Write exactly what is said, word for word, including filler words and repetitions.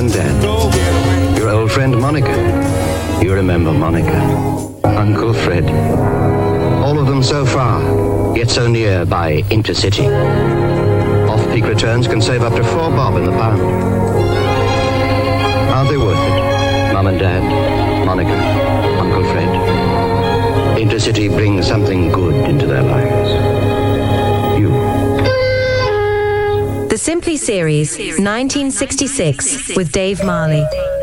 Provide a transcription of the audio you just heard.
and Dad. Your old friend Monica. You remember Monica. Uncle Fred. All of them so far, yet so near by Intercity. Off-peak returns can save up to four bob in the pound. Aren't they worth it? Mum and Dad, Monica, Uncle Fred. Intercity brings something good into their lives. You. The Simply Series, nineteen sixty-six, with Dave Marley.